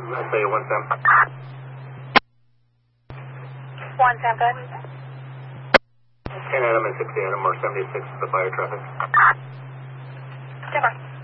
I'll say 1 Sam. 1 Sam, good. 10 Adam and 60 Adam or 76 for the fire traffic. Different.